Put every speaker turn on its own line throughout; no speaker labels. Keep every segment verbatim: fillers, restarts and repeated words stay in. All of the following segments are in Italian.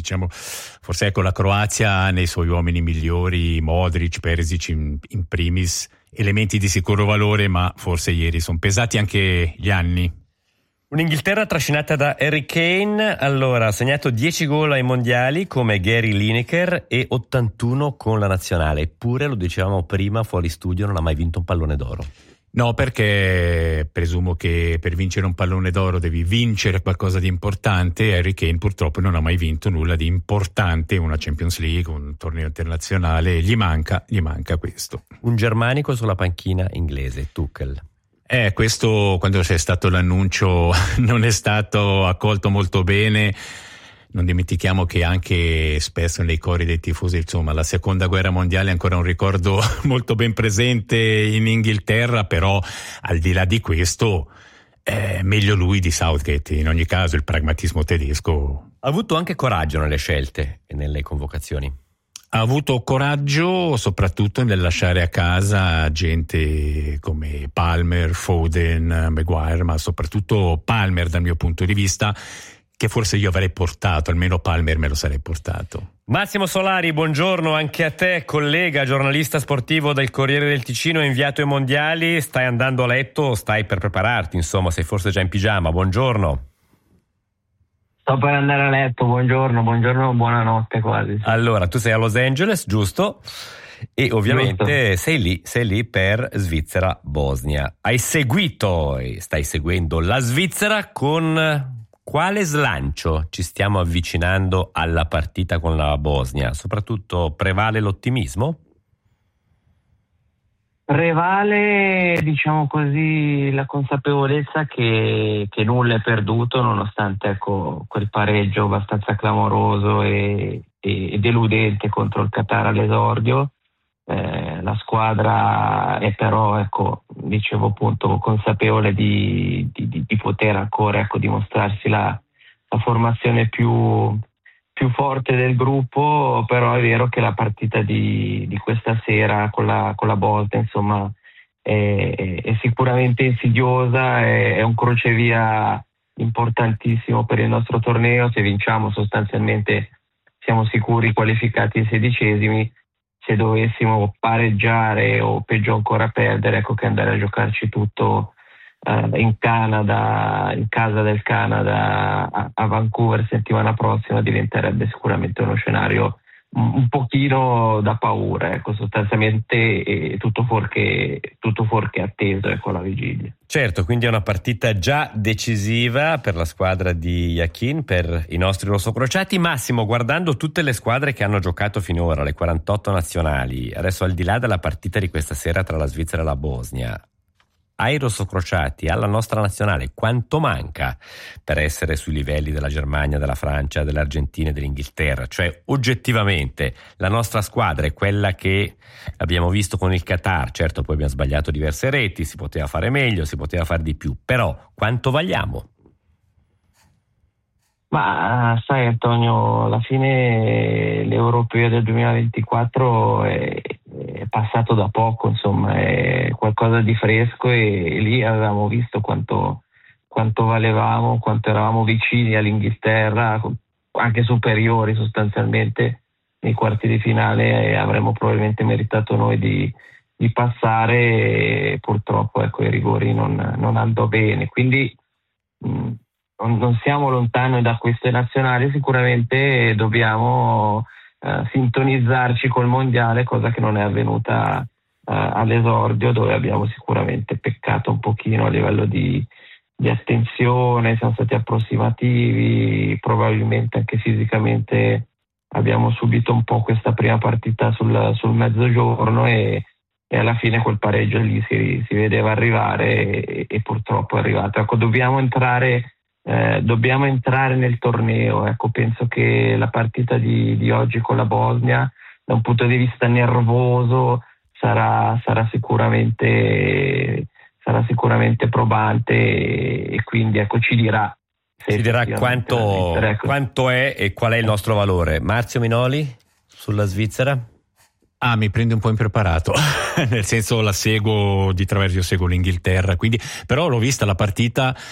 diciamo, forse ecco la Croazia ha nei suoi uomini migliori, Modric, Perisic in, in primis, elementi di sicuro valore, ma forse ieri sono pesati anche gli anni.
Un'Inghilterra trascinata da Harry Kane, allora ha segnato dieci gol ai mondiali come Gary Lineker e ottantuno con la nazionale, eppure lo dicevamo prima fuori studio non ha mai vinto un pallone d'oro.
No, perché presumo che per vincere un pallone d'oro devi vincere qualcosa di importante. Harry Kane purtroppo non ha mai vinto nulla di importante, una Champions League, un torneo internazionale, gli manca, gli manca questo.
Un germanico sulla panchina inglese, Tuchel.
Eh, questo quando c'è stato l'annuncio non è stato accolto molto bene. Non dimentichiamo che anche spesso nei cori dei tifosi, insomma, la seconda guerra mondiale è ancora un ricordo molto ben presente in Inghilterra, però al di là di questo è meglio lui di Southgate. In ogni caso il pragmatismo tedesco.
Ha avuto anche coraggio nelle scelte e nelle convocazioni.
Ha avuto coraggio soprattutto nel lasciare a casa gente come Palmer, Foden, Maguire, ma soprattutto Palmer dal mio punto di vista, che forse io avrei portato, almeno Palmer me lo sarei portato.
Massimo Solari, buongiorno anche a te, collega, giornalista sportivo del Corriere del Ticino, inviato ai mondiali. Stai andando a letto o stai per prepararti? Insomma, sei forse già in pigiama. Buongiorno.
Sto per andare a letto, buongiorno, buongiorno, buonanotte quasi.
Allora, tu sei a Los Angeles, giusto? E ovviamente giusto. sei lì, sei lì per Svizzera-Bosnia. Hai seguito e stai seguendo la Svizzera. Con quale slancio ci stiamo avvicinando alla partita con la Bosnia? Soprattutto prevale l'ottimismo?
Prevale, diciamo così, la consapevolezza che, che nulla è perduto, nonostante ecco, quel pareggio abbastanza clamoroso e, e, e deludente contro il Qatar all'esordio. Eh, la squadra è però, ecco, dicevo appunto, consapevole di, di, di poter ancora ecco, dimostrarsi la, la formazione più... più forte del gruppo, però è vero che la partita di, di questa sera con la, con la Bosnia insomma è, è sicuramente insidiosa, è, è un crocevia importantissimo per il nostro torneo. Se vinciamo sostanzialmente siamo sicuri qualificati in sedicesimi. Se dovessimo pareggiare o peggio ancora perdere, ecco che andare a giocarci tutto Uh, in Canada, in casa del Canada a, a Vancouver settimana prossima diventerebbe sicuramente uno scenario un, un pochino da paura, ecco, sostanzialmente eh, tutto fuorché tutto fuorché atteso ecco la vigilia.
Certo, quindi è una partita già decisiva per la squadra di Yakin, per i nostri rossocrociati. Massimo, guardando tutte le squadre che hanno giocato finora, le quarantotto nazionali, adesso al di là della partita di questa sera tra la Svizzera e la Bosnia, ai rossocrociati, alla nostra nazionale, quanto manca per essere sui livelli della Germania, della Francia, dell'Argentina e dell'Inghilterra? Cioè, oggettivamente, la nostra squadra è quella che abbiamo visto con il Qatar. Certo, poi abbiamo sbagliato diverse reti, si poteva fare meglio, si poteva fare di più, però quanto valiamo?
Ma sai Antonio, alla fine l'Europeo del duemilaventiquattro è, è passato da poco, insomma è qualcosa di fresco e lì avevamo visto quanto, quanto valevamo, quanto eravamo vicini all'Inghilterra, anche superiori sostanzialmente nei quarti di finale, e avremmo probabilmente meritato noi di, di passare e purtroppo ecco, i rigori non, non andò bene, quindi mh, non siamo lontani da queste nazionali, sicuramente dobbiamo uh, sintonizzarci col mondiale, cosa che non è avvenuta uh, all'esordio, dove abbiamo sicuramente peccato un pochino a livello di, di attenzione, siamo stati approssimativi, probabilmente anche fisicamente abbiamo subito un po' questa prima partita sul, sul mezzogiorno e, e alla fine quel pareggio lì si, si vedeva arrivare e, e purtroppo è arrivato. Ecco, dobbiamo entrare Eh, dobbiamo entrare nel torneo, ecco, penso che la partita di, di oggi con la Bosnia da un punto di vista nervoso sarà, sarà sicuramente sarà sicuramente probante e, e quindi ecco ci dirà
ci dirà quanto, ecco. quanto è e qual è il nostro valore. Marzio Minoli sulla Svizzera?
Ah, mi prende un po' impreparato, nel senso la seguo di traverso, io seguo l'Inghilterra, quindi però l'ho vista la partita.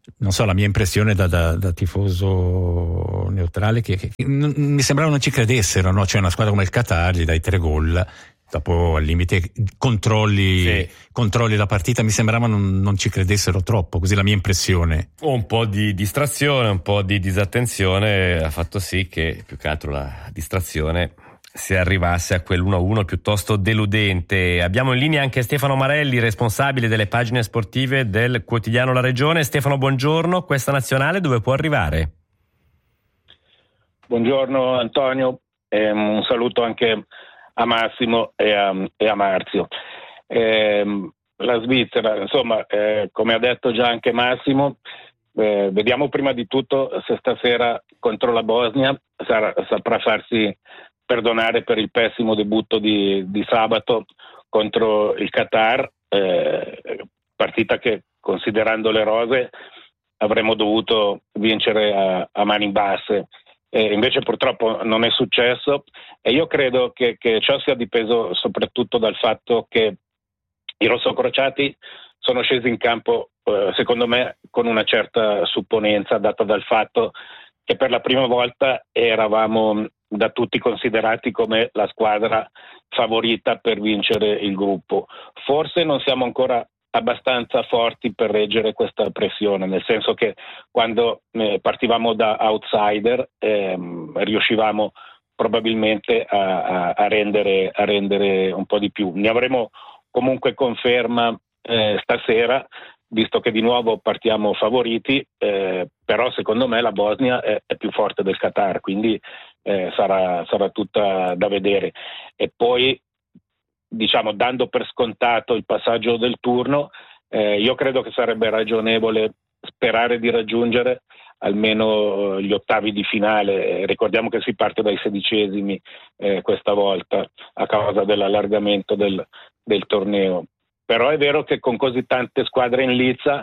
non so, la mia impressione da, da, da tifoso neutrale che, che, che non, mi sembrava non ci credessero, no? Cioè una squadra come il Qatar gli dai tre gol, dopo al limite controlli, sì. controlli la partita, mi sembrava non, non ci credessero troppo, così la mia impressione.
Un po' di distrazione, un po' di disattenzione ha fatto sì che più che altro la distrazione si arrivasse a quell'uno a uno piuttosto deludente. Abbiamo in linea anche Stefano Marelli, responsabile delle pagine sportive del quotidiano La Regione. Stefano, buongiorno. Questa nazionale dove può arrivare?
Buongiorno Antonio, eh, un saluto anche a Massimo e a, e a Marzio. Eh, la Svizzera, insomma, eh, come ha detto già anche Massimo, eh, vediamo prima di tutto se stasera contro la Bosnia sarà, saprà farsi perdonare per il pessimo debutto di, di sabato contro il Qatar, eh, partita che, considerando le rose, avremmo dovuto vincere a, a mani basse. Eh, invece purtroppo non è successo e io credo che, che ciò sia dipeso soprattutto dal fatto che i rossocrociati sono scesi in campo, eh, secondo me, con una certa supponenza data dal fatto che per la prima volta eravamo da tutti considerati come la squadra favorita per vincere il gruppo. Forse non siamo ancora abbastanza forti per reggere questa pressione, nel senso che quando eh, partivamo da outsider ehm, riuscivamo probabilmente a, a, a, rendere, a rendere un po' di più. Ne avremo comunque conferma eh, stasera, visto che di nuovo partiamo favoriti, eh, però secondo me la Bosnia è, è più forte del Qatar, quindi eh, sarà, sarà tutta da vedere. E poi, diciamo, dando per scontato il passaggio del turno, eh, io credo che sarebbe ragionevole sperare di raggiungere almeno gli ottavi di finale. Ricordiamo che si parte dai sedicesimi eh, questa volta a causa dell'allargamento del, del torneo. Però è vero che con così tante squadre in lizza,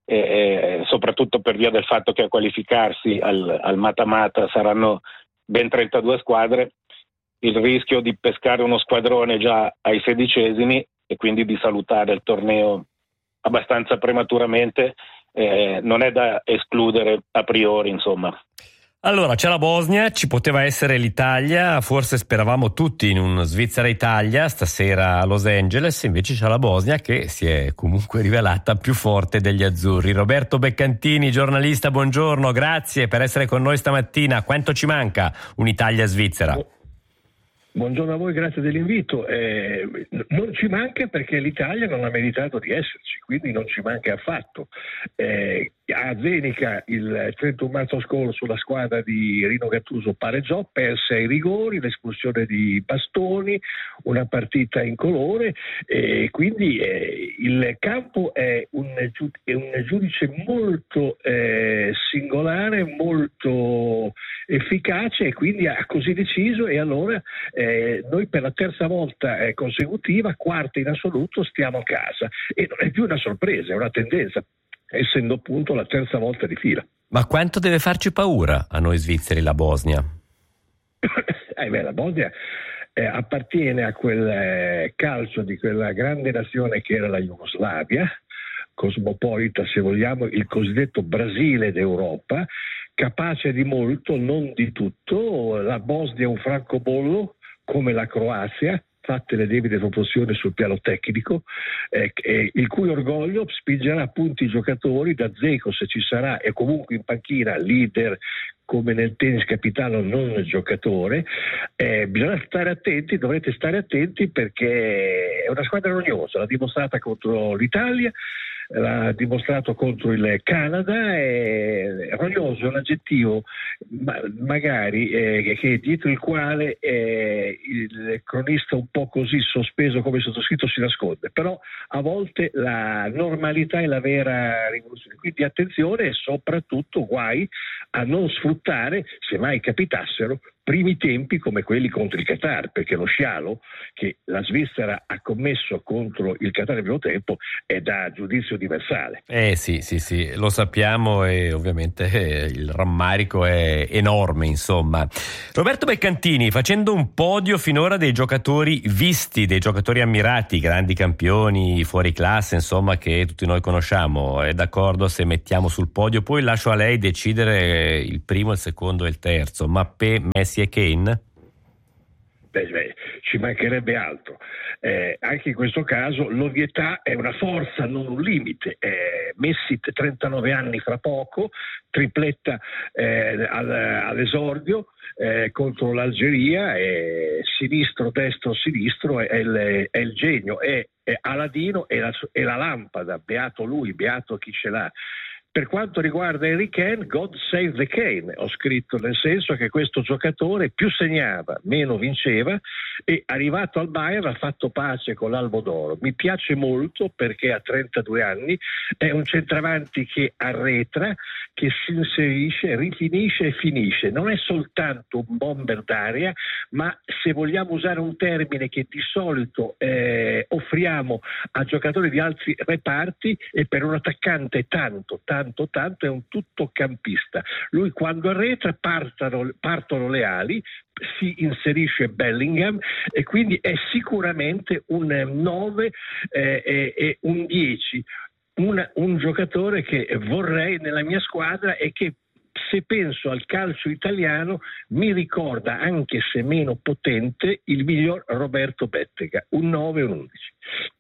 eh, soprattutto per via del fatto che a qualificarsi al, al mata-mata saranno ben trentadue squadre, il rischio di pescare uno squadrone già ai sedicesimi e quindi di salutare il torneo abbastanza prematuramente eh, non è da escludere a priori, insomma.
Allora, c'è la Bosnia, ci poteva essere l'Italia, forse speravamo tutti in un Svizzera-Italia, stasera a Los Angeles, invece c'è la Bosnia che si è comunque rivelata più forte degli azzurri. Roberto Beccantini, giornalista, buongiorno, grazie per essere con noi stamattina. Quanto ci manca un'Italia-Svizzera?
Buongiorno a voi, grazie dell'invito. Eh, non ci manca perché l'Italia non ha meritato di esserci, quindi non ci manca affatto. Eh, a Zenica il trentuno marzo scorso la squadra di Rino Gattuso pareggiò, perse ai rigori, l'espulsione di Bastoni, una partita incolore, e quindi eh, il campo è un, è un giudice molto eh, singolare, molto efficace e quindi ha così deciso, e allora eh, noi per la terza volta eh, consecutiva, quarta in assoluto, stiamo a casa, e non è più una sorpresa, è una tendenza, essendo appunto la terza volta di fila.
Ma quanto deve farci paura a noi svizzeri la Bosnia?
eh beh, la Bosnia eh, appartiene a quel eh, calcio di quella grande nazione che era la Jugoslavia, cosmopolita se vogliamo, il cosiddetto Brasile d'Europa, capace di molto, non di tutto. La Bosnia è un francobollo come la Croazia, fatte le debite proporzioni sul piano tecnico, eh, eh, il cui orgoglio spingerà appunto i giocatori, da Dzeko se ci sarà, e comunque in panchina leader come nel tennis capitano, non giocatore. Eh, bisogna stare attenti, dovrete stare attenti, perché è una squadra rognosa, l'ha dimostrata contro l'Italia, l'ha dimostrato contro il Canada. È rognoso, è un aggettivo ma, magari eh, che dietro il quale eh, il cronista un po' così sospeso come sottoscritto si nasconde, però a volte la normalità è la vera rivoluzione, quindi attenzione e soprattutto guai a non sfruttare, se mai capitassero, primi tempi come quelli contro il Qatar, perché lo scialo che la Svizzera ha commesso contro il Qatar nel primo tempo è da giudizio universale.
Eh sì, sì, sì, lo sappiamo e ovviamente eh, il rammarico è enorme, insomma. Roberto Beccantini, facendo un podio finora dei giocatori visti, dei giocatori ammirati, grandi campioni, fuori classe, insomma, che tutti noi conosciamo, è d'accordo se mettiamo sul podio? Poi lascio a lei decidere il primo, il secondo e il terzo. Mappé, Messi e Kane?
Beh, beh, ci mancherebbe altro. Eh, anche in questo caso l'ovvietà è una forza, non un limite. Eh, Messi trentanove anni fra poco, tripletta eh, al, all'esordio eh, contro l'Algeria, eh, sinistro, destro, sinistro, è, è, il, è il genio, è, è Aladino, è la, è la lampada, beato lui, beato chi ce l'ha. Per quanto riguarda Harry Kane, God save the Kane, ho scritto, nel senso che questo giocatore più segnava, meno vinceva, e arrivato al Bayern ha fatto pace con l'Albo d'Oro. Mi piace molto perché a trentadue anni è un centravanti che arretra, che si inserisce, rifinisce e finisce. Non è soltanto un bomber d'aria, ma se vogliamo usare un termine che di solito eh, offriamo a giocatori di altri reparti, e per un attaccante tanto, tanto tanto tanto è un tuttocampista. Lui quando arretra partono, partono le ali, si inserisce Bellingham e quindi è sicuramente un nove eh, e, e un dieci, un, un giocatore che vorrei nella mia squadra e che, se penso al calcio italiano, mi ricorda, anche se meno potente, il miglior Roberto Bettega, un nove e un undici.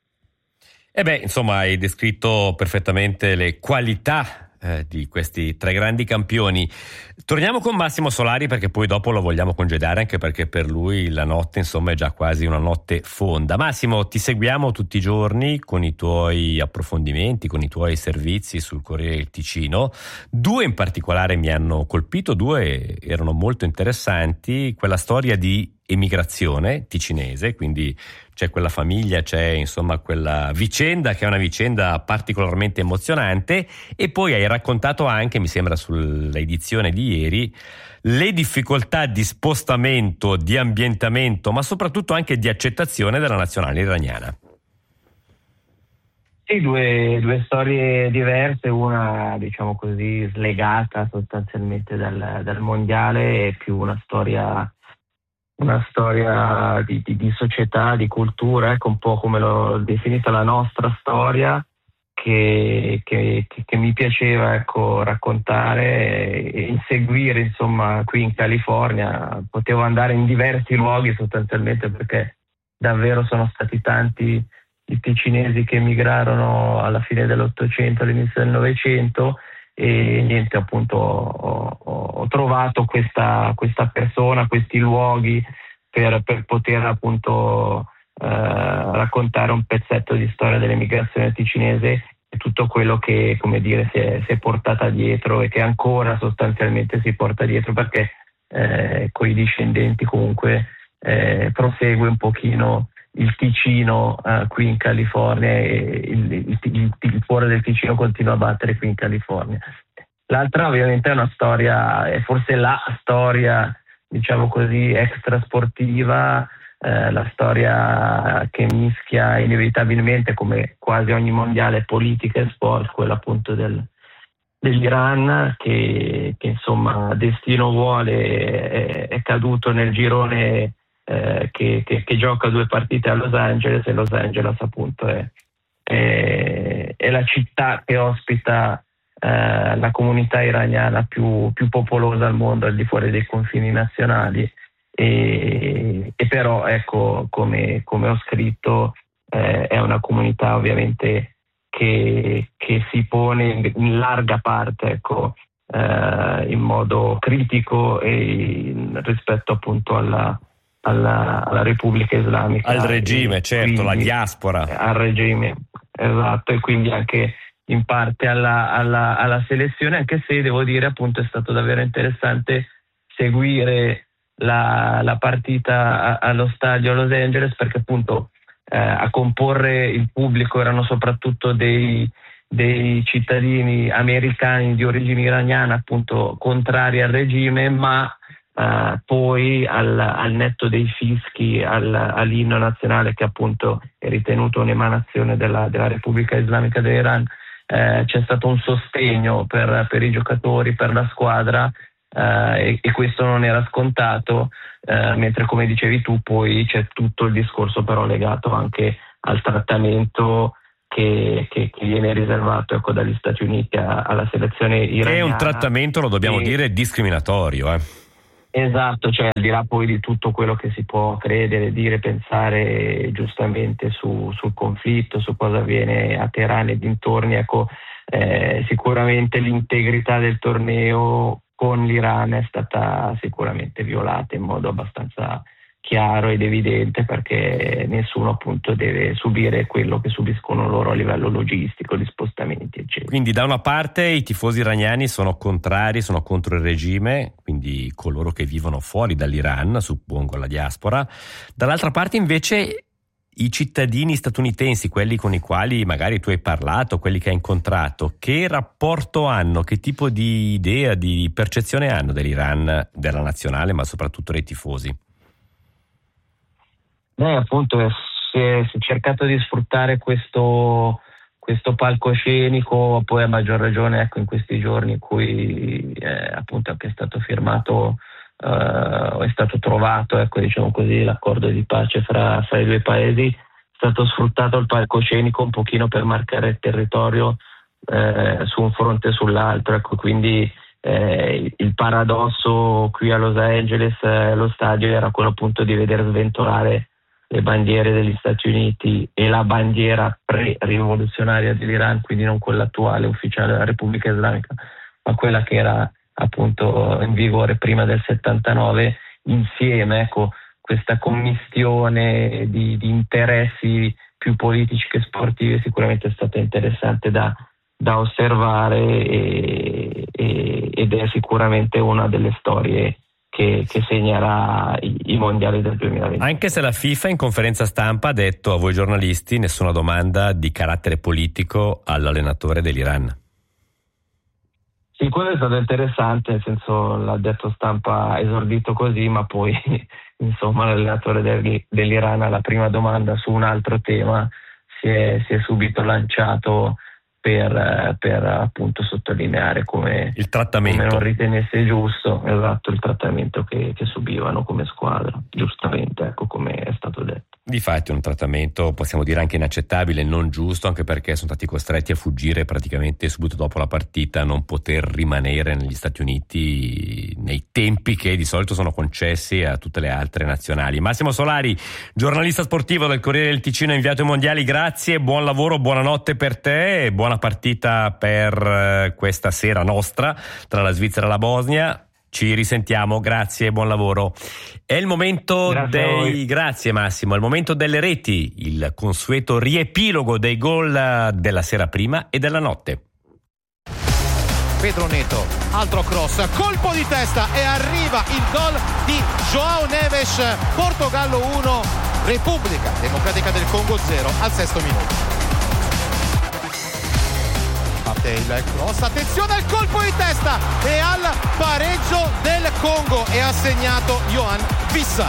E beh, insomma, hai descritto perfettamente le qualità eh, di questi tre grandi campioni. Torniamo con Massimo Solari, perché poi dopo lo vogliamo congedare, anche perché per lui la notte, insomma, è già quasi una notte fonda. Massimo, ti seguiamo tutti i giorni con i tuoi approfondimenti, con i tuoi servizi sul Corriere del Ticino. Due in particolare mi hanno colpito, due erano molto interessanti. Quella storia di emigrazione ticinese, quindi c'è quella famiglia, c'è insomma quella vicenda che è una vicenda particolarmente emozionante, e poi hai raccontato anche, mi sembra sull'edizione di ieri, le difficoltà di spostamento, di ambientamento, ma soprattutto anche di accettazione della nazionale iraniana.
Sì, due, due storie diverse, una diciamo così slegata sostanzialmente dal, dal mondiale, e più una storia una storia di, di, di società, di cultura, ecco, un po' come l'ho definita la nostra storia, che, che, che mi piaceva, ecco, raccontare e inseguire, insomma, qui in California. Potevo andare in diversi luoghi sostanzialmente, perché davvero sono stati tanti i ticinesi che emigrarono alla fine dell'Ottocento, all'inizio del Novecento, e niente, appunto ho, ho trovato questa, questa persona, questi luoghi per, per poter appunto eh, raccontare un pezzetto di storia dell'emigrazione ticinese e tutto quello che, come dire, si è, si è portata dietro e che ancora sostanzialmente si porta dietro, perché eh, con i discendenti comunque eh, prosegue un pochino il Ticino uh, qui in California, e il, il, il, il cuore del Ticino continua a battere qui in California. L'altra ovviamente è una storia, è forse la storia, diciamo così, extrasportiva, eh, la storia che mischia inevitabilmente, come quasi ogni mondiale, politica e sport, quella appunto del, dell'Iran, che, che insomma destino vuole è, è caduto nel girone Eh, che, che, che gioca due partite a Los Angeles, e Los Angeles appunto è, è, è la città che ospita eh, la comunità iraniana più, più popolosa al mondo, al di fuori dei confini nazionali, e, e però ecco, come, come ho scritto, eh, è una comunità ovviamente che, che si pone in larga parte, ecco, eh, in modo critico e rispetto appunto alla Alla, alla Repubblica Islamica,
al regime, certo, la diaspora,
al regime, esatto, e quindi anche in parte alla, alla, alla selezione, anche se devo dire appunto è stato davvero interessante seguire la, la partita a, allo stadio a Los Angeles, perché appunto eh, a comporre il pubblico erano soprattutto dei, dei cittadini americani di origine iraniana appunto contrari al regime, ma Uh, poi al, al netto dei fischi al, all'inno nazionale, che appunto è ritenuto un'emanazione della, della Repubblica Islamica dell'Iran, eh, c'è stato un sostegno per, per i giocatori, per la squadra, uh, e, e questo non era scontato, uh, mentre come dicevi tu poi c'è tutto il discorso però legato anche al trattamento Che, che, che viene riservato, ecco, dagli Stati Uniti a, alla selezione iraniana.
Che è un trattamento, lo dobbiamo e... dire, discriminatorio, eh.
Esatto, cioè al di là poi di tutto quello che si può credere, dire, pensare giustamente su, sul conflitto, su cosa avviene a Teheran e dintorni, ecco, eh, sicuramente l'integrità del torneo con l'Iran è stata sicuramente violata in modo abbastanza chiaro ed evidente, perché nessuno appunto deve subire quello che subiscono loro a livello logistico, di spostamenti eccetera.
Quindi da una parte i tifosi iraniani sono contrari, sono contro il regime, quindi coloro che vivono fuori dall'Iran, suppongo la diaspora, dall'altra parte invece i cittadini statunitensi, quelli con i quali magari tu hai parlato, quelli che hai incontrato, che rapporto hanno, che tipo di idea, di percezione hanno dell'Iran, della nazionale, ma soprattutto dei tifosi?
Beh, appunto si è, si è cercato di sfruttare questo, questo palcoscenico, poi a maggior ragione ecco in questi giorni in cui eh, appunto anche è stato firmato eh, o è stato trovato, ecco diciamo così, l'accordo di pace fra, fra i due paesi, è stato sfruttato il palcoscenico un pochino per marcare il territorio eh, su un fronte e sull'altro, ecco, quindi eh, il paradosso qui a Los Angeles, eh, lo stadio, era quello appunto di vedere sventolare le bandiere degli Stati Uniti e la bandiera pre-rivoluzionaria dell'Iran, quindi non quella attuale ufficiale della Repubblica Islamica, ma quella che era appunto in vigore prima del settantanove, insieme, ecco, questa commistione di, di interessi più politici che sportivi sicuramente è stata interessante da, da osservare e, e, ed è sicuramente una delle storie Che, che segnerà i, i mondiali del duemilaventi.
Anche se la FIFA in conferenza stampa ha detto a voi giornalisti nessuna domanda di carattere politico all'allenatore dell'Iran.
Sì, quello è stato interessante, nel senso l'ha detto stampa ha esordito così, ma poi insomma l'allenatore del, dell'Iran alla prima domanda su un altro tema si è, si è subito lanciato Per, per appunto sottolineare come
il trattamento,
come non ritenesse giusto, esatto, il trattamento che, che subivano come squadra, giustamente, ecco, come è stato detto.
Difatti un trattamento possiamo dire anche inaccettabile, non giusto, anche perché sono stati costretti a fuggire praticamente subito dopo la partita, a non poter rimanere negli Stati Uniti nei tempi che di solito sono concessi a tutte le altre nazionali. Massimo Solari, giornalista sportivo del Corriere del Ticino, inviato ai mondiali, grazie, buon lavoro, buonanotte per te e buona partita per questa sera nostra tra la Svizzera e la Bosnia. Ci risentiamo, grazie, buon lavoro. È il momento
grazie
dei grazie Massimo, è il momento delle reti, il consueto riepilogo dei gol della sera prima e della notte.
Pedro Neto, altro cross, colpo di testa e arriva il gol di João Neves. Portogallo uno, Repubblica Democratica del Congo zero al sesto minuto. Parte il cross, attenzione al colpo di testa e al pareggio del Congo, e ha segnato Yohan Wissa.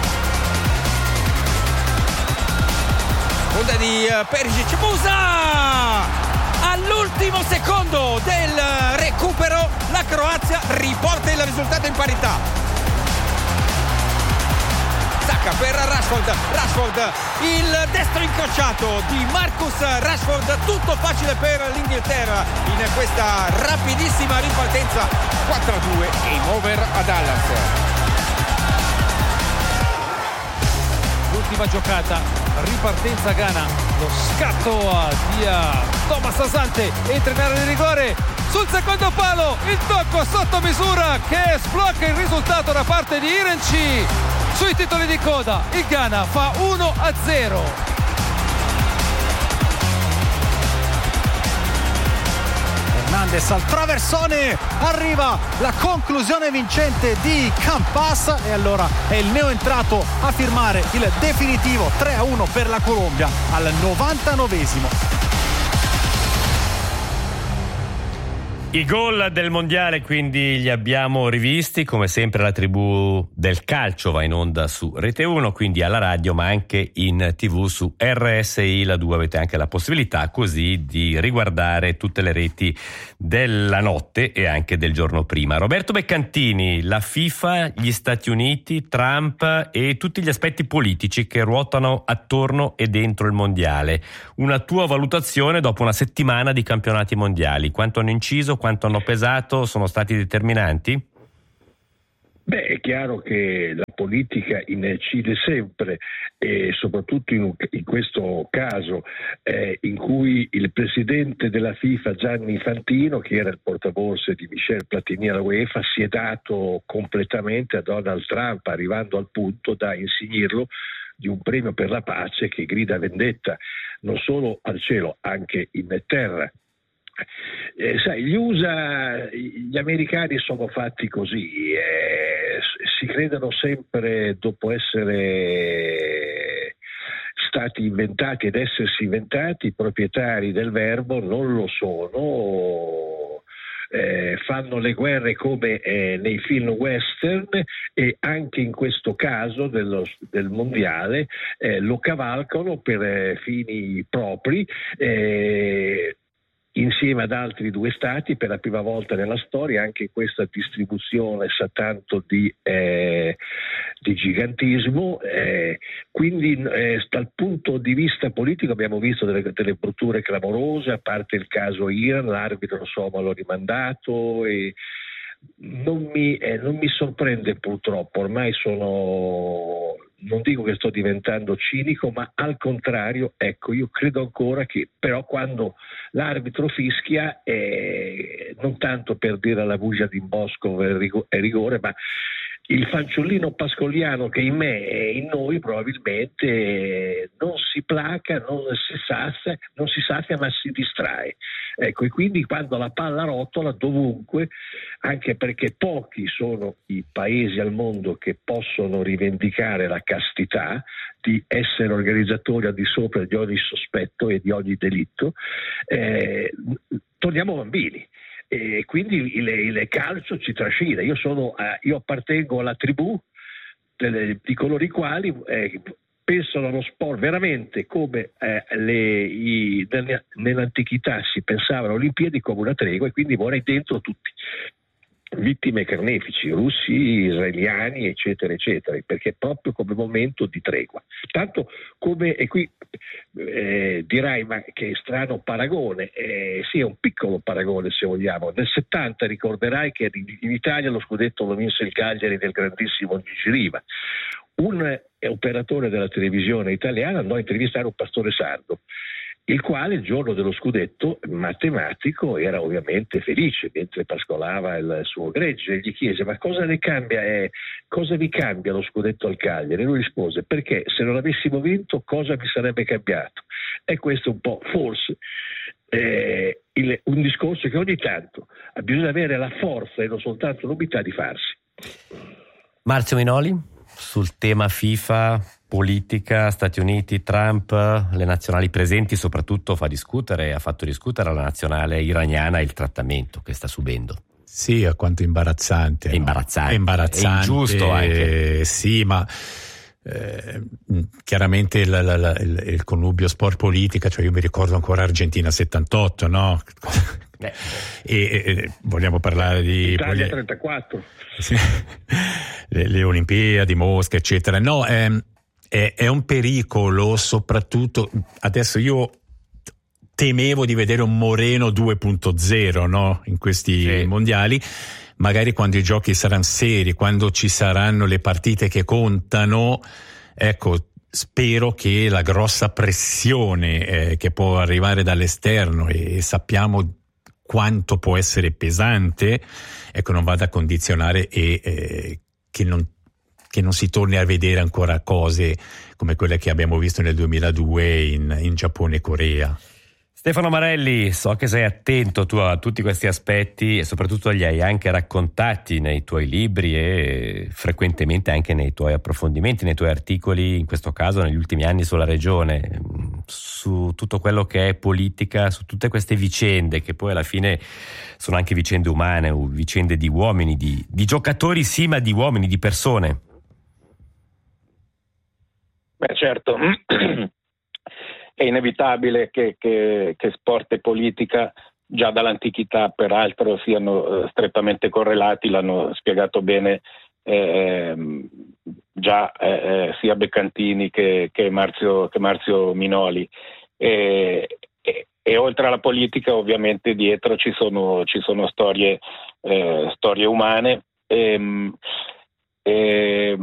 Onda di Perisic, Musa all'ultimo secondo del recupero, la Croazia riporta il risultato in parità. Sacca per Rashford, Rashford, il destro incrociato di Marcus Rashford, tutto facile per l'Inghilterra in questa rapidissima ripartenza. Quattro a due, game over a Dallas.
L'ultima giocata, ripartenza Ghana, lo scatto di Thomas Asante, entra in area di rigore sul secondo palo, il tocco sotto misura che sblocca il risultato da parte di Irenci. Sui titoli di coda il Ghana fa uno a zero. Hernandez al traversone, arriva la conclusione vincente di Campas e allora è il neoentrato a firmare il definitivo tre a uno per la Colombia al novantanovesimo.
I gol del mondiale quindi li abbiamo rivisti, come sempre la tribù del calcio va in onda su Rete uno, quindi alla radio ma anche in tv su R S I La due, avete anche la possibilità così di riguardare tutte le reti della notte e anche del giorno prima. Roberto Beccantini, la FIFA, gli Stati Uniti, Trump e tutti gli aspetti politici che ruotano attorno e dentro il mondiale. Una tua valutazione dopo una settimana di campionati mondiali, quanto hanno inciso, quanto hanno pesato, sono stati determinanti?
Beh, è chiaro che la politica incide sempre e soprattutto in, in questo caso eh, in cui il presidente della FIFA Gianni Infantino, che era il portaborse di Michel Platini alla UEFA, si è dato completamente a Donald Trump, arrivando al punto da insignirlo di un premio per la pace che grida vendetta non solo al cielo, anche in terra. Eh, sai, gli U S A, gli americani sono fatti così, eh, si credono sempre, dopo essere stati inventati ed essersi inventati, proprietari del verbo, non lo sono, eh, fanno le guerre come eh, nei film western e anche in questo caso dello, del mondiale eh, lo cavalcano per eh, fini propri, eh, insieme ad altri due stati per la prima volta nella storia. Anche questa distribuzione sa tanto di, eh, di gigantismo, eh, quindi eh, dal punto di vista politico abbiamo visto delle, delle brutture clamorose, a parte il caso Iran, l'arbitro insomma l'ho rimandato e non mi, eh, non mi sorprende purtroppo, ormai sono, non dico che sto diventando cinico, ma al contrario, ecco, io credo ancora che però quando l'arbitro fischia, eh, non tanto per dire alla bugia di Bosco è rigore, ma il fanciullino pascoliano che in me e in noi probabilmente non si placa, non si sazia, non si sazia ma si distrae. Ecco, e quindi quando la palla rotola dovunque, anche perché pochi sono i paesi al mondo che possono rivendicare la castità di essere organizzatori al di sopra di ogni sospetto e di ogni delitto, eh, torniamo bambini. E quindi il, il calcio ci trascina. Io sono, eh, io appartengo alla tribù delle, di coloro i quali eh, pensano allo sport veramente come eh, le, i, nell'antichità si pensava alle Olimpiadi, come una tregua, e quindi vorrei dentro tutti, vittime e carnefici, russi, israeliani, eccetera, eccetera, perché è proprio come momento di tregua. Tanto come, e qui eh, dirai, ma che strano paragone, eh, sì, è un piccolo paragone se vogliamo. Nel settanta ricorderai che in Italia lo scudetto lo vinse il Cagliari del grandissimo Gigi Riva. Un operatore della televisione italiana andò a intervistare un pastore sardo, il quale il giorno dello scudetto, matematico, era ovviamente felice mentre pascolava il suo gregge, e gli chiese: ma cosa le cambia, eh, cosa vi cambia lo scudetto al Cagliari? E lui rispose: perché se non avessimo vinto cosa mi sarebbe cambiato? E questo un po' forse eh, il, un discorso che ogni tanto bisogna avere la forza e non soltanto l'umiltà di farsi.
Marzio Minoli, sul tema FIFA, politica, Stati Uniti, Trump, le nazionali presenti, soprattutto fa discutere, ha fatto discutere la nazionale iraniana il trattamento che sta subendo.
Sì, alquanto imbarazzante.
È
no?
imbarazzante.
È imbarazzante.
È ingiusto anche.
Sì, ma eh, chiaramente il, il, il, il connubio sport-politica, cioè io mi ricordo ancora Argentina settantotto, no?
Eh.
E, e vogliamo parlare di
Italia
voglia...
trentaquattro.
Sì. Le, le Olimpiadi, Mosca, eccetera. No, ehm, è, è un pericolo, soprattutto adesso io temevo di vedere un Moreno due punto zero, no? In questi sì. mondiali, magari quando i giochi saranno seri, quando ci saranno le partite che contano, ecco, spero che la grossa pressione eh, che può arrivare dall'esterno, e, e sappiamo quanto può essere pesante, ecco, non vada a condizionare e eh, che non che non si torni a vedere ancora cose come quelle che abbiamo visto nel duemiladue in, in Giappone e Corea.
Stefano Marelli, so che sei attento tu a tutti questi aspetti e soprattutto li hai anche raccontati nei tuoi libri e frequentemente anche nei tuoi approfondimenti, nei tuoi articoli, in questo caso negli ultimi anni sulla regione. su tutto quello che è politica, su tutte queste vicende che poi alla fine sono anche vicende umane, vicende di uomini, di, di giocatori sì, ma di uomini, di persone.
Beh, certo, è inevitabile che, che, che sport e politica già dall'antichità peraltro siano eh, strettamente correlati, l'hanno spiegato bene eh, già eh, sia Beccantini che, che, Marzio, che Marzio Minoli. E, e, e oltre alla politica ovviamente dietro ci sono, ci sono storie, eh, storie umane. E, e,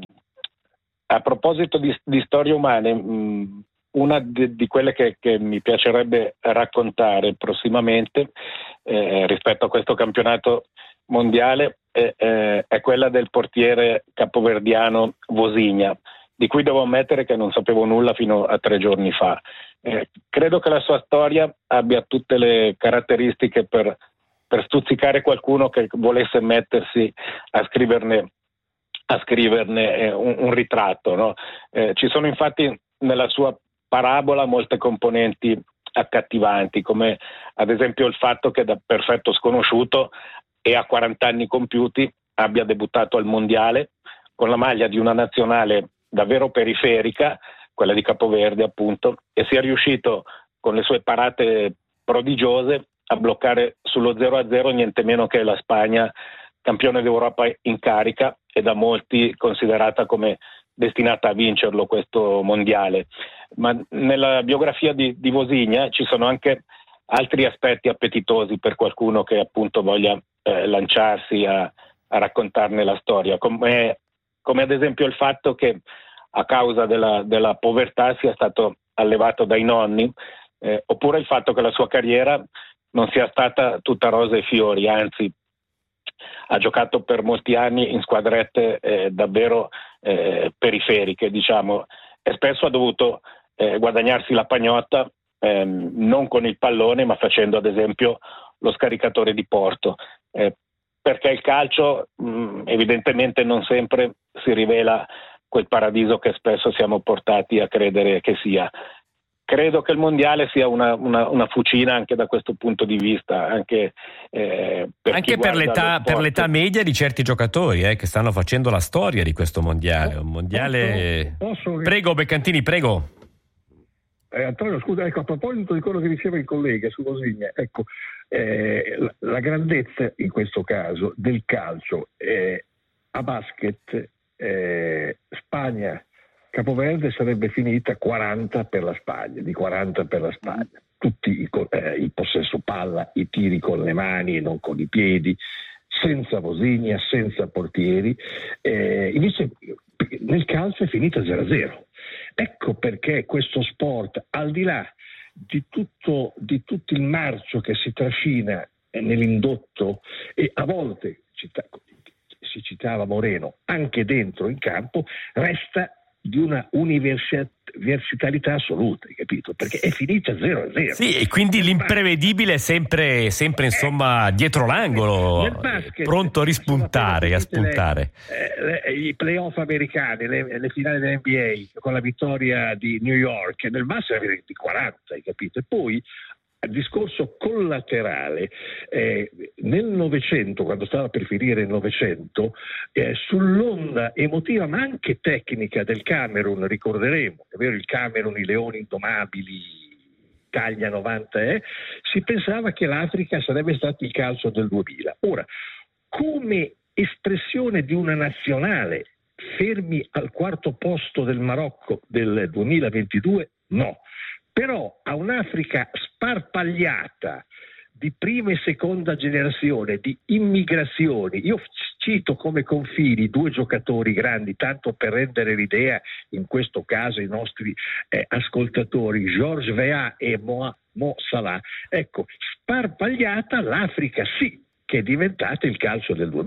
a proposito di, di storie umane, mh, una di, di quelle che, che mi piacerebbe raccontare prossimamente eh, rispetto a questo campionato mondiale eh, eh, è quella del portiere capoverdiano Vosinha, di cui devo ammettere che non sapevo nulla fino a tre giorni fa. Eh, credo che la sua storia abbia tutte le caratteristiche per, per stuzzicare qualcuno che volesse mettersi a scriverne, a scriverne eh, un, un ritratto, no? Eh, ci sono infatti nella sua parabola molte componenti accattivanti, come ad esempio il fatto che da perfetto sconosciuto e a quaranta anni compiuti abbia debuttato al mondiale con la maglia di una nazionale davvero periferica, quella di Capoverde appunto, e sia riuscito con le sue parate prodigiose a bloccare sullo zero a zero niente meno che la Spagna, campione d'Europa in carica e da molti considerata come destinata a vincerlo questo mondiale. Ma nella biografia di, di Vosinha ci sono anche altri aspetti appetitosi per qualcuno che appunto voglia eh, lanciarsi a, a raccontarne la storia, come, come ad esempio il fatto che a causa della, della povertà sia stato allevato dai nonni, eh, oppure il fatto che la sua carriera non sia stata tutta rose e fiori, anzi ha giocato per molti anni in squadrette eh, davvero eh, periferiche, diciamo, e spesso ha dovuto eh, guadagnarsi la pagnotta ehm, non con il pallone, ma facendo ad esempio lo scaricatore di porto, eh, perché il calcio mh, evidentemente non sempre si rivela quel paradiso che spesso siamo portati a credere che sia. Credo che il mondiale sia una, una, una fucina anche da questo punto di vista, anche, eh, per,
anche per, l'età, per l'età media di certi giocatori eh, che stanno facendo la storia di questo mondiale. Un mondiale. Posso, posso... Prego, Beccantini, prego.
Eh, Antonio, scusa, ecco, a proposito di quello che diceva il collega su Vosinha, ecco, eh, la, la grandezza in questo caso del calcio eh, a basket, eh, Spagna. Capoverde sarebbe finita quaranta per la Spagna, di quaranta per la Spagna. Tutti i, eh, il possesso palla, i tiri con le mani e non con i piedi, senza Vosinha, senza portieri. Eh, invece nel calcio è finita zero a zero. Ecco perché questo sport, al di là di tutto, di tutto il marcio che si trascina nell'indotto e a volte, si citava Moreno, anche dentro in campo, resta di una universalità assoluta, hai capito? Perché è finita zero a zero.
Sì, e quindi l'imprevedibile è sempre, sempre insomma dietro l'angolo, basket, pronto a rispuntare, a spuntare.
Le, eh, I playoff americani, le, le finali dell'N B A con la vittoria di New York, nel basket era di quaranta, hai capito? E poi discorso collaterale, eh, nel Novecento, quando stava per finire il Novecento, eh, sull'onda emotiva ma anche tecnica del Camerun, ricorderemo, è vero, il Camerun, i leoni indomabili, Italia novanta, eh, si pensava che l'Africa sarebbe stato il calcio del duemila. Ora, come espressione di una nazionale fermi al quarto posto del Marocco del duemilaventidue, no. Però a un'Africa sparpagliata di prima e seconda generazione, di immigrazioni, io cito come confini due giocatori grandi, tanto per rendere l'idea, in questo caso i nostri eh, ascoltatori, Georges Weah e Mo, Mo Salah. Ecco, sparpagliata l'Africa sì, che è diventata il calcio del duemila.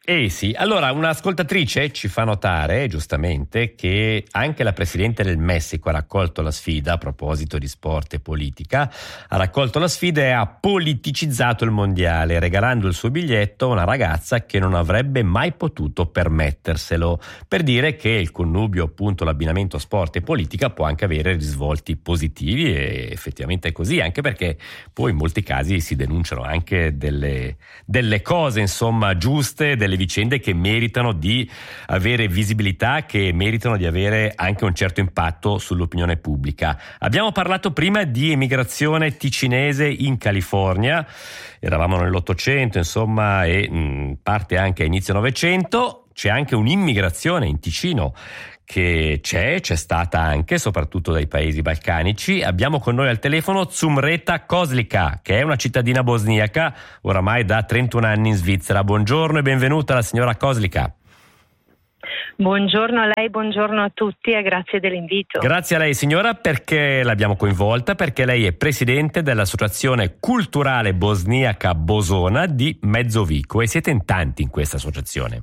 Eh sì, allora un'ascoltatrice ci fa notare, giustamente, che anche la Presidente del Messico ha raccolto la sfida, a proposito di sport e politica, ha raccolto la sfida e ha politicizzato il mondiale, regalando il suo biglietto a una ragazza che non avrebbe mai potuto permetterselo, per dire che il connubio, appunto l'abbinamento sport e politica, può anche avere risvolti positivi, e effettivamente è così, anche perché poi in molti casi si denunciano anche delle, delle cose, insomma, giuste, delle vicende che meritano di avere visibilità, che meritano di avere anche un certo impatto sull'opinione pubblica. Abbiamo parlato prima di emigrazione ticinese in California, eravamo nell'Ottocento, insomma, e mh, parte anche a inizio Novecento. C'è anche un'immigrazione in Ticino che c'è, c'è stata anche, soprattutto dai paesi balcanici. Abbiamo con noi al telefono Zumreta Kozlica, che è una cittadina bosniaca, oramai da trentuno anni in Svizzera. Buongiorno e benvenuta la signora Kozlica.
Buongiorno a lei, buongiorno a tutti e grazie dell'invito.
Grazie a lei signora, perché l'abbiamo coinvolta, perché lei è presidente dell'Associazione Culturale Bosniaca Bosona di Mezzovico e siete in tanti in questa associazione.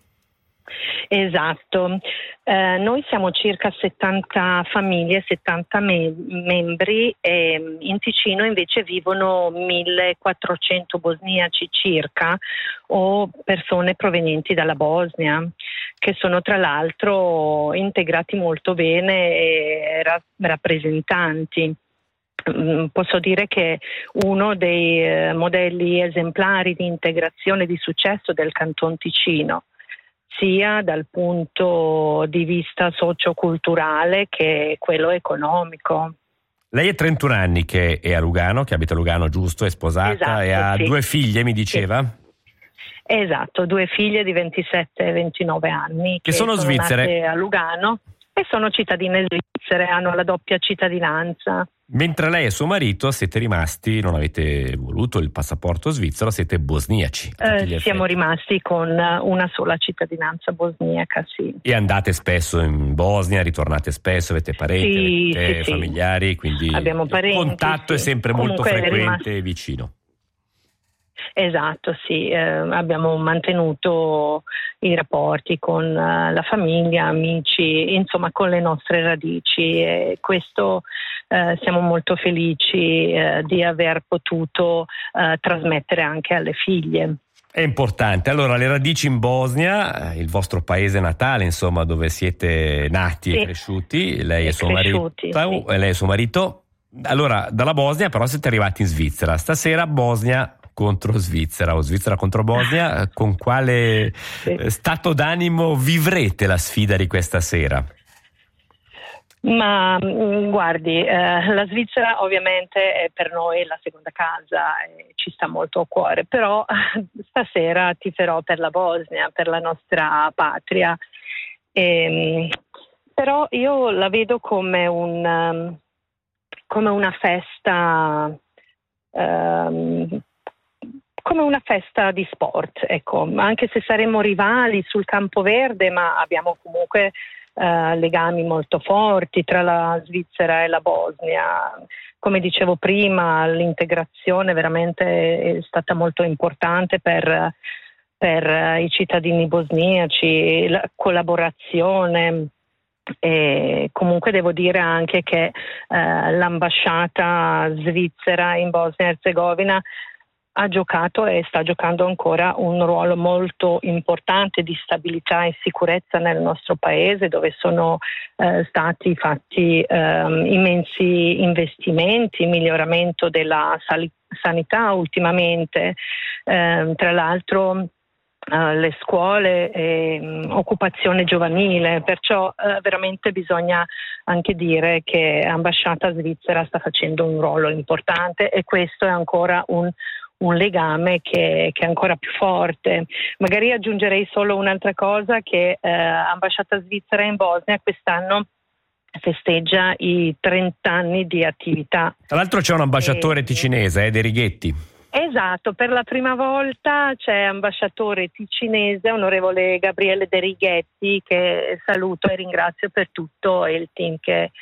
Esatto, eh, noi siamo circa settanta famiglie, settanta me- membri e in Ticino invece vivono millequattrocento bosniaci circa, o persone provenienti dalla Bosnia, che sono tra l'altro integrati molto bene e ra- rappresentanti. Posso dire che uno dei eh, modelli esemplari di integrazione di successo del Canton Ticino, sia dal punto di vista socioculturale che quello economico.
Lei è trentuno anni che è a Lugano, che abita a Lugano, giusto? È sposata,
esatto,
e ha
sì.
due figlie, mi diceva?
Sì. Esatto, due figlie di ventisette e ventinove anni
che,
che
sono,
sono
svizzere
nate a Lugano e sono cittadine svizzere, hanno la doppia cittadinanza.
Mentre lei e suo marito siete rimasti, non avete voluto il passaporto svizzero, siete bosniaci.
Eh, siamo rimasti con una sola cittadinanza bosniaca, sì.
E andate spesso in Bosnia, ritornate spesso, avete parenti,
sì,
avete
sì,
familiari,
sì.
quindi
abbiamo parenti,
il contatto
sì.
è sempre
Comunque
molto frequente
rimasti...
e vicino.
Esatto, sì, eh, abbiamo mantenuto i rapporti con uh, la famiglia, amici, insomma con le nostre radici, e questo eh, siamo molto felici eh, di aver potuto eh, trasmettere anche alle figlie.
È importante. Allora, le radici in Bosnia, il vostro paese natale, insomma, dove siete nati sì. e cresciuti, lei e, e suo
cresciuti,
marito,
sì.
lei e suo marito. Allora, dalla Bosnia però siete arrivati in Svizzera. Stasera Bosnia contro Svizzera o Svizzera contro Bosnia. Con quale sì. stato d'animo vivrete la sfida di questa sera?
Ma guardi, eh, la Svizzera ovviamente è per noi la seconda casa e ci sta molto a cuore, però stasera tiferò per la Bosnia, per la nostra patria. E, però io la vedo come un come una festa um, come una festa di sport, ecco, anche se saremo rivali sul campo verde, ma abbiamo comunque Uh, legami molto forti tra la Svizzera e la Bosnia. Come dicevo prima, l'integrazione veramente è stata molto importante per, per i cittadini bosniaci, la collaborazione. E comunque devo dire anche che uh, l'ambasciata svizzera in Bosnia e Erzegovina ha giocato e sta giocando ancora un ruolo molto importante di stabilità e sicurezza nel nostro paese, dove sono eh, stati fatti eh, immensi investimenti, miglioramento della sal- sanità ultimamente, eh, tra l'altro Uh, le scuole e um, occupazione giovanile, perciò uh, veramente bisogna anche dire che l'ambasciata svizzera sta facendo un ruolo importante e questo è ancora un, un legame che, che è ancora più forte. Magari aggiungerei solo un'altra cosa, che l'ambasciata uh, svizzera in Bosnia quest'anno festeggia i trenta anni di attività.
Tra l'altro c'è un ambasciatore
e...
ticinese, eh, De Righetti.
Esatto, per la prima volta c'è ambasciatore ticinese, onorevole Gabriele De Righetti, che saluto e ringrazio per tutto, e il team che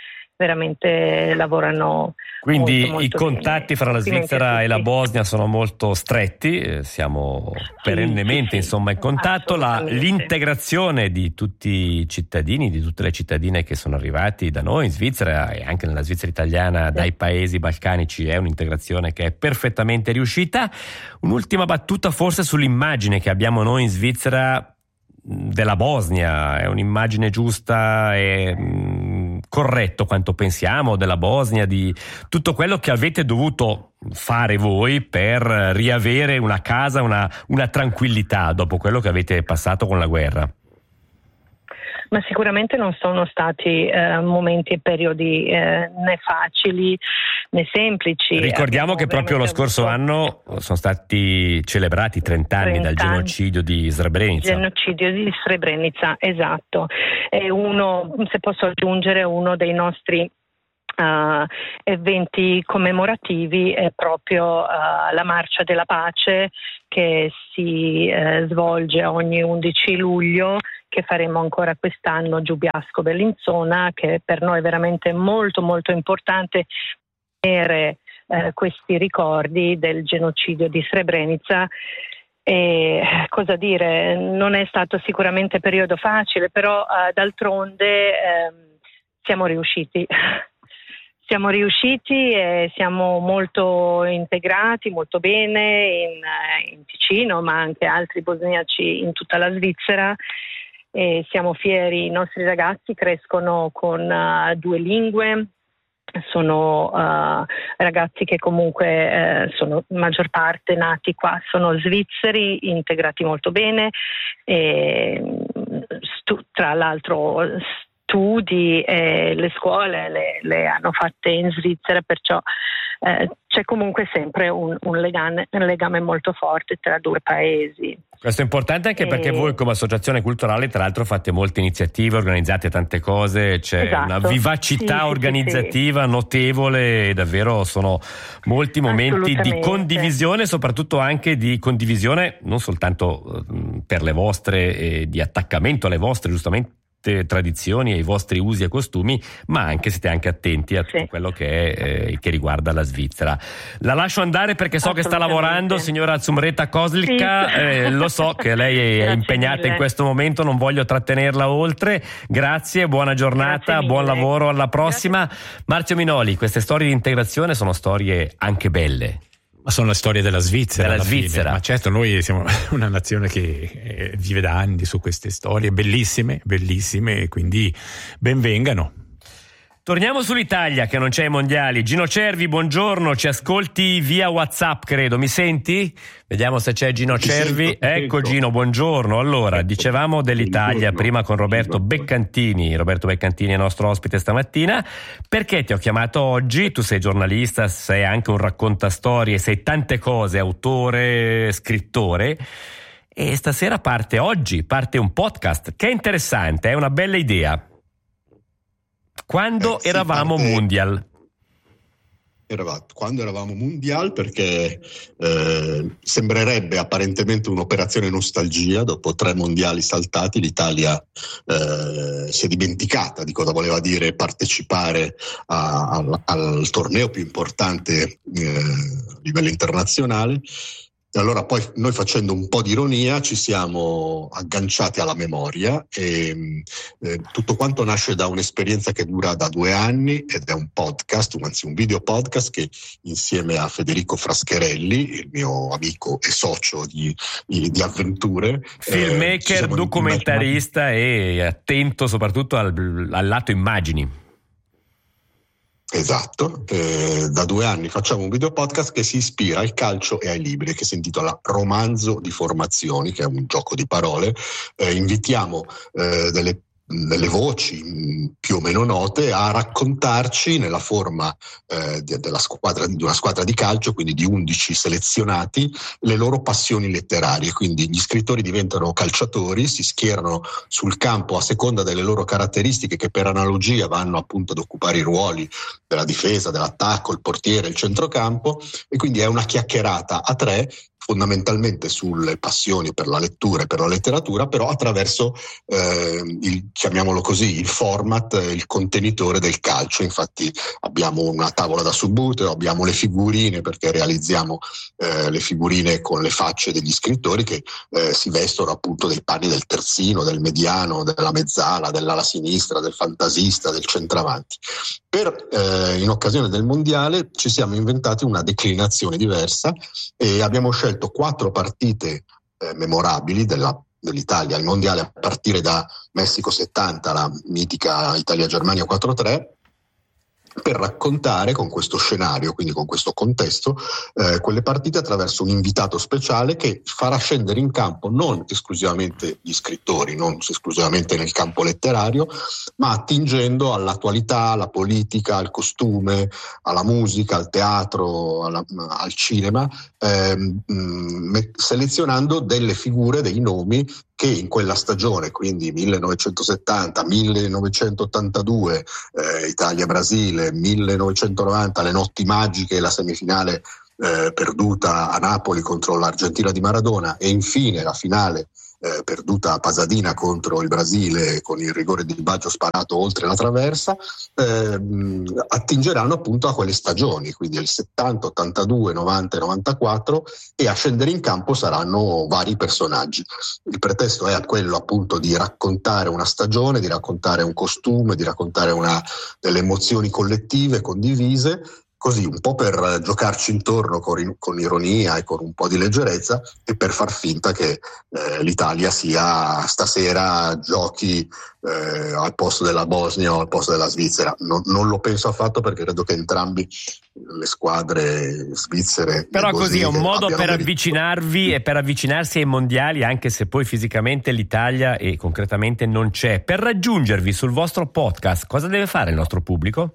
veramente lavorano.
Quindi
molto, molto
i contatti
bene.
fra la Svizzera e la Bosnia sono molto stretti, siamo
sì,
perennemente
sì,
insomma in contatto. La, l'integrazione di tutti i cittadini, di tutte le cittadine che sono arrivati da noi in Svizzera e anche nella Svizzera italiana sì. dai paesi balcanici è un'integrazione che è perfettamente riuscita. Un'ultima battuta forse sull'immagine che abbiamo noi in Svizzera della Bosnia, è un'immagine giusta e mh, corretto quanto pensiamo della Bosnia, di tutto quello che avete dovuto fare voi per riavere una casa, una, una tranquillità dopo quello che avete passato con la guerra?
Ma sicuramente non sono stati eh, momenti e periodi eh, né facili né semplici.
Ricordiamo che proprio lo scorso anno sono stati celebrati trenta anni dal genocidio di Srebrenica.
Genocidio di Srebrenica, esatto. È uno, se posso aggiungere, uno dei nostri Uh, eventi commemorativi è proprio uh, la Marcia della Pace che si uh, svolge ogni undici luglio, che faremo ancora quest'anno giù Biasco Bellinzona, che per noi è veramente molto molto importante tenere uh, questi ricordi del genocidio di Srebrenica. E cosa dire, non è stato sicuramente periodo facile, però uh, d'altronde uh, siamo riusciti. Siamo riusciti e siamo molto integrati, molto bene in, in Ticino, ma anche altri bosniaci in tutta la Svizzera, e siamo fieri. I nostri ragazzi crescono con uh, due lingue, sono uh, ragazzi che comunque uh, sono in maggior parte nati qua, sono svizzeri, integrati molto bene, e stu- tra l'altro studi e le scuole le, le hanno fatte in Svizzera, perciò eh, c'è comunque sempre un, un, legame, un legame molto forte tra due paesi.
Questo è importante anche e... perché voi come associazione culturale tra l'altro fate molte iniziative, organizzate tante cose, c'è esatto. una vivacità sì, organizzativa sì, sì. notevole, e davvero sono molti momenti di condivisione, soprattutto anche di condivisione non soltanto per le vostre, eh, di attaccamento alle vostre giustamente tradizioni, ai vostri usi e costumi, ma anche siete anche attenti a tutto sì. quello che, è, eh, che riguarda la Svizzera. La lascio andare perché so che sta lavorando, signora Zumreta Kozlika, sì. eh, lo so che lei è impegnata in questo momento, non voglio trattenerla oltre. Grazie, buona giornata, buon lavoro, alla prossima. Grazie. Marzio Minoli, queste storie di integrazione sono storie anche belle.
Ma sono le storie della Svizzera.
Della Svizzera.
Fine. Ma certo, noi siamo una nazione che eh, vive da anni su queste storie bellissime, bellissime, e quindi benvengano.
Torniamo sull'Italia che non c'è ai mondiali. Gino Cervi, buongiorno, ci ascolti via WhatsApp, credo. Mi senti? Vediamo se c'è Gino ti Cervi. Sento, ecco sento. Gino, buongiorno. Allora, ecco. dicevamo dell'Italia buongiorno. prima con Roberto buongiorno. Beccantini. Roberto Beccantini è nostro ospite stamattina. Perché ti ho chiamato oggi? Tu sei giornalista, sei anche un raccontastorie, sei tante cose, autore, scrittore. E stasera parte oggi, parte un podcast che è interessante, è una bella idea. Quando eh, sì, eravamo parte... mondial?
Eravate, quando eravamo mondial, perché eh, sembrerebbe apparentemente un'operazione nostalgia. Dopo tre mondiali saltati l'Italia eh, si è dimenticata di cosa voleva dire partecipare a, a, al torneo più importante eh, a livello internazionale. E allora poi noi, facendo un po' di ironia, ci siamo agganciati alla memoria, e eh, tutto quanto nasce da un'esperienza che dura da due anni ed è un podcast, anzi un video podcast che insieme a Federico Frascherelli, il mio amico e socio di, di, di avventure,
filmmaker, eh, documentarista immaginati... e attento soprattutto al, al lato immagini.
Esatto, eh, da due anni facciamo un video podcast che si ispira al calcio e ai libri, che si intitola Romanzo di Formazioni, che è un gioco di parole. Eh, invitiamo eh, delle delle voci mh, più o meno note a raccontarci nella forma eh, de- della squadra, di una squadra di calcio, quindi di undici selezionati, le loro passioni letterarie. Quindi gli scrittori diventano calciatori, si schierano sul campo a seconda delle loro caratteristiche, che per analogia vanno appunto ad occupare i ruoli della difesa, dell'attacco, il portiere, il centrocampo, e quindi è una chiacchierata a tre fondamentalmente sulle passioni per la lettura e per la letteratura, però attraverso eh, il, chiamiamolo così, il format, il contenitore del calcio. Infatti abbiamo una tavola da subbuteo, abbiamo le figurine, perché realizziamo eh, le figurine con le facce degli scrittori che eh, si vestono appunto dei panni del terzino, del mediano, della mezzala, dell'ala sinistra, del fantasista, del centravanti. Per, eh, in occasione del mondiale ci siamo inventati una declinazione diversa e abbiamo scelto quattro partite eh, memorabili della, dell'Italia al mondiale, a partire da Messico settanta, la mitica Italia-Germania quattro tre, per raccontare con questo scenario, quindi con questo contesto, eh, quelle partite attraverso un invitato speciale che farà scendere in campo non esclusivamente gli scrittori, non esclusivamente nel campo letterario, ma attingendo all'attualità, alla politica, al costume, alla musica, al teatro, alla, al cinema, ehm, mh, selezionando delle figure, dei nomi che in quella stagione, quindi millenovecentosettanta, millenovecentottantadue, eh, Italia-Brasile, millenovecentonovanta, le notti magiche, la semifinale eh, perduta a Napoli contro l'Argentina di Maradona, e infine la finale eh, perduta a Pasadena contro il Brasile con il rigore di Baggio sparato oltre la traversa, eh, attingeranno appunto a quelle stagioni, quindi il settanta, ottantadue, novanta e novantaquattro, e a scendere in campo saranno vari personaggi. Il pretesto è quello appunto di raccontare una stagione, di raccontare un costume, di raccontare una, delle emozioni collettive condivise, così un po' per giocarci intorno con, con ironia e con un po' di leggerezza, e per far finta che eh, l'Italia sia stasera giochi eh, al posto della Bosnia o al posto della Svizzera. Non, non lo penso affatto, perché credo che entrambi le squadre svizzere,
però così è un modo per
merito.
avvicinarvi e per avvicinarsi ai mondiali, anche se poi fisicamente l'Italia e concretamente non c'è. Per raggiungervi sul vostro podcast, cosa deve fare il nostro pubblico?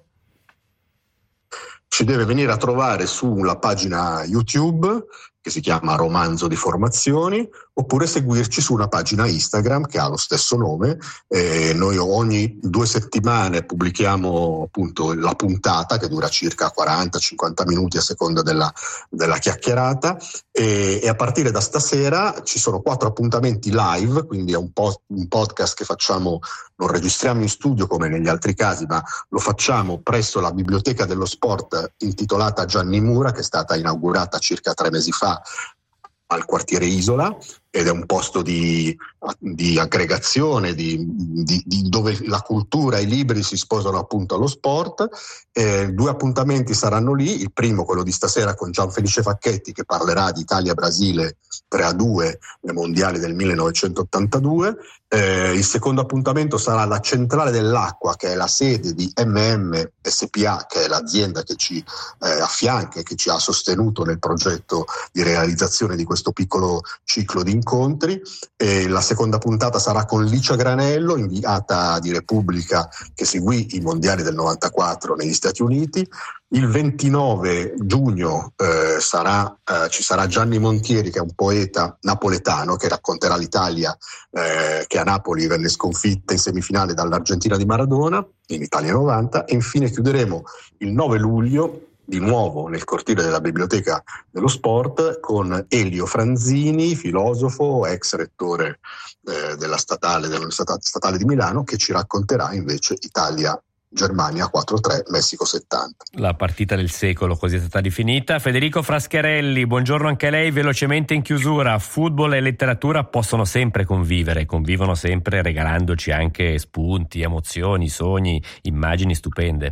Ci deve venire a trovare sulla pagina YouTube, che si chiama Romanzo di Formazioni, oppure seguirci su una pagina Instagram che ha lo stesso nome. Eh, noi ogni due settimane pubblichiamo appunto la puntata, che dura circa quaranta cinquanta minuti a seconda della, della chiacchierata, e, e a partire da stasera ci sono quattro appuntamenti live, quindi è un, po- un podcast che facciamo, non registriamo in studio come negli altri casi, ma lo facciamo presso la Biblioteca dello Sport intitolata Gianni Mura, che è stata inaugurata circa tre mesi fa al quartiere Isola, ed è un posto di, di aggregazione, di, di, di dove la cultura e i libri si sposano appunto allo sport. Eh, due appuntamenti saranno lì, il primo quello di stasera con Gianfelice Facchetti, che parlerà di Italia-Brasile tre a due nei mondiali del millenovecentottantadue. Eh, il secondo appuntamento sarà alla Centrale dell'Acqua, che è la sede di M M S P A, che è l'azienda che ci eh, affianca e che ci ha sostenuto nel progetto di realizzazione di questo piccolo ciclo di incontri. E la seconda puntata sarà con Licia Granello, inviata di Repubblica, che seguì i mondiali del novantaquattro negli Stati Uniti. Il ventinove giugno eh, sarà, eh, ci sarà Gianni Montieri, che è un poeta napoletano, che racconterà l'Italia eh, che a Napoli venne sconfitta in semifinale dall'Argentina di Maradona in Italia novanta. E infine chiuderemo il nove luglio di nuovo nel cortile della Biblioteca dello Sport con Elio Franzini, filosofo, ex rettore eh, della statale, dell'Università Statale di Milano, che ci racconterà invece Italia Germania quattro tre, Messico settanta.
La partita del secolo, così è stata definita. Federico Frascarelli, buongiorno anche a lei. Velocemente in chiusura, football e letteratura possono sempre convivere, convivono sempre regalandoci anche spunti, emozioni, sogni, immagini stupende.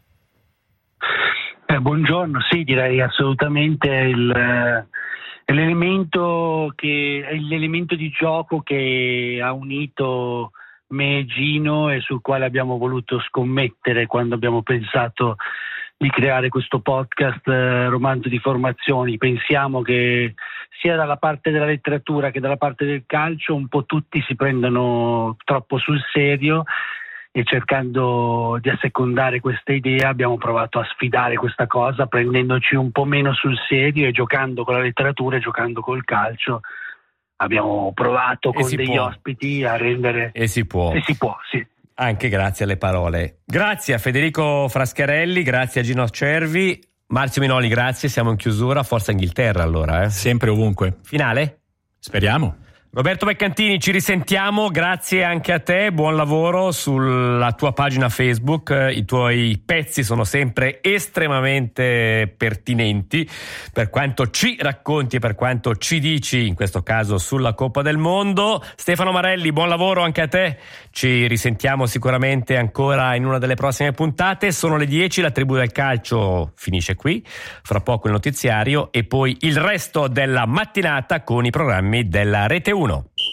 Eh, buongiorno, sì, direi assolutamente il, eh, l'elemento che è l'elemento di gioco che ha unito me e Gino e sul quale abbiamo voluto scommettere quando abbiamo pensato di creare questo podcast eh, Romanzo di Formazioni. Pensiamo che sia dalla parte della letteratura che dalla parte del calcio un po' tutti si prendano troppo sul serio, e cercando di assecondare questa idea abbiamo provato a sfidare questa cosa, prendendoci un po' meno sul serio e giocando con la letteratura e giocando col calcio. Abbiamo provato con degli può. ospiti a rendere...
E si può.
E si può, sì.
Anche grazie alle parole. Grazie a Federico Frascarelli, grazie a Gino Cervi. Marzio Minoli, grazie, siamo in chiusura. Forza Inghilterra allora, eh?
Sempre ovunque.
Finale?
Speriamo.
Roberto Beccantini, ci risentiamo, grazie anche a te, buon lavoro sulla tua pagina Facebook, i tuoi pezzi sono sempre estremamente pertinenti per quanto ci racconti e per quanto ci dici, in questo caso sulla Coppa del Mondo. Stefano Marelli, buon lavoro anche a te, ci risentiamo sicuramente ancora in una delle prossime puntate. Sono le dieci, la Tribù del Calcio finisce qui, fra poco il notiziario e poi il resto della mattinata con i programmi della Rete uno.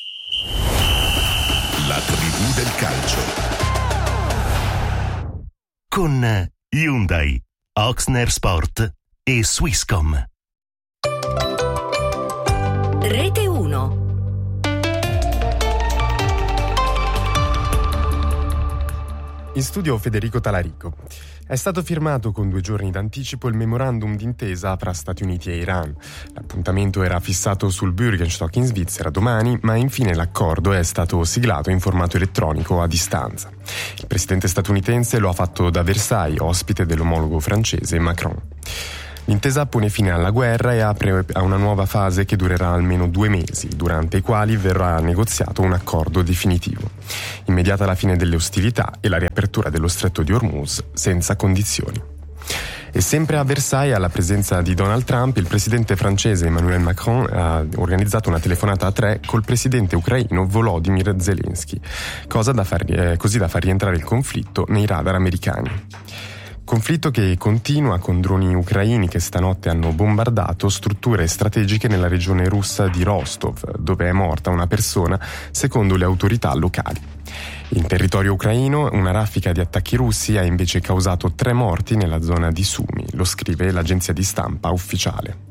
La Tribù del Calcio con Hyundai, Oxner Sport e Swisscom.
Rete uno.
In studio Federico Talarico. È stato firmato con due giorni d'anticipo il memorandum d'intesa fra Stati Uniti e Iran. L'appuntamento era fissato sul Bürgenstock in Svizzera domani, ma infine l'accordo è stato siglato in formato elettronico a distanza. Il presidente statunitense lo ha fatto da Versailles, ospite dell'omologo francese Macron. L'intesa pone fine alla guerra e apre a una nuova fase che durerà almeno due mesi, durante i quali verrà negoziato un accordo definitivo. Immediata la fine delle ostilità e la riapertura dello stretto di Hormuz senza condizioni. E sempre a Versailles, alla presenza di Donald Trump, il presidente francese Emmanuel Macron ha organizzato una telefonata a tre col presidente ucraino Volodymyr Zelensky, cosa da far, eh, così da far rientrare il conflitto nei radar americani. Conflitto che continua con droni ucraini che stanotte hanno bombardato strutture strategiche nella regione russa di Rostov, dove è morta una persona, secondo le autorità locali. In territorio ucraino, una raffica di attacchi russi ha invece causato tre morti nella zona di Sumi, lo scrive l'agenzia di stampa ufficiale.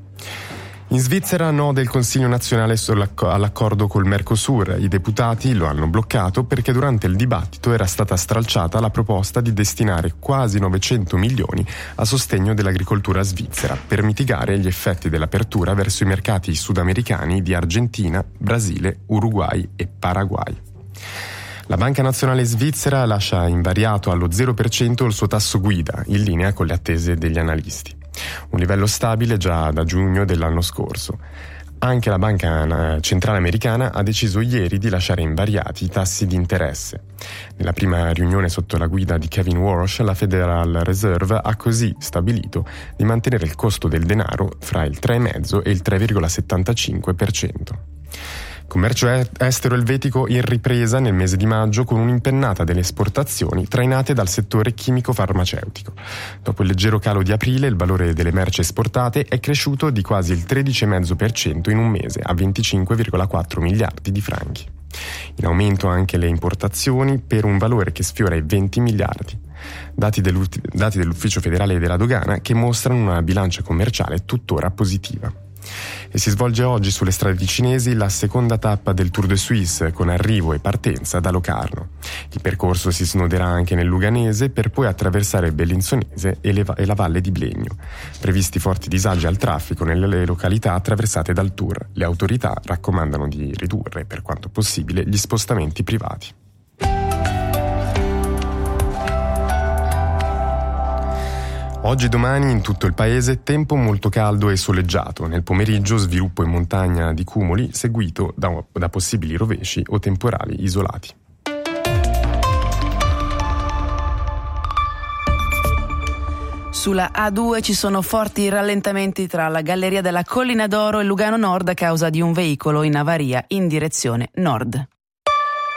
In Svizzera no del Consiglio nazionale all'accordo col Mercosur. I deputati lo hanno bloccato perché durante il dibattito era stata stralciata la proposta di destinare quasi novecento milioni a sostegno dell'agricoltura svizzera per mitigare gli effetti dell'apertura verso i mercati sudamericani di Argentina, Brasile, Uruguay e Paraguay. La Banca Nazionale Svizzera lascia invariato allo zero per cento il suo tasso guida, in linea con le attese degli analisti. Un livello stabile già da giugno dell'anno scorso. Anche la Banca Centrale Americana ha deciso ieri di lasciare invariati i tassi di interesse. Nella prima riunione sotto la guida di Kevin Warsh, la Federal Reserve ha così stabilito di mantenere il costo del denaro fra il tre virgola cinque e il tre virgola settantacinque per cento. Commercio estero elvetico in ripresa nel mese di maggio con un'impennata delle esportazioni trainate dal settore chimico-farmaceutico. Dopo il leggero calo di aprile, il valore delle merci esportate è cresciuto di quasi il tredici virgola cinque per cento in un mese a venticinque virgola quattro miliardi di franchi. In aumento anche le importazioni per un valore che sfiora i venti miliardi. Dati, dati dell'Ufficio federale della dogana che mostrano una bilancia commerciale tuttora positiva. E si svolge oggi sulle strade cinesi la seconda tappa del Tour de Suisse con arrivo e partenza da Locarno. Il percorso si snoderà anche nel Luganese per poi attraversare Bellinzonese e, le, e la valle di Blegno. Previsti forti disagi al traffico nelle località attraversate dal Tour. Le autorità raccomandano di ridurre per quanto possibile gli spostamenti privati. Oggi e domani in tutto il paese tempo molto caldo e soleggiato. Nel pomeriggio sviluppo in montagna di cumuli seguito da, da possibili rovesci o temporali isolati.
Sulla A due ci sono forti rallentamenti tra la galleria della Collina d'Oro e Lugano Nord a causa di un veicolo in avaria in direzione nord.